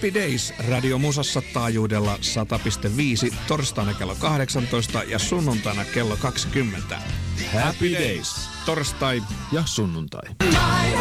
Happy Days Radio Musassa taajuudella 100.5 torstaina kello 18 ja sunnuntaina kello 20. Happy Days. Torstai ja sunnuntai. My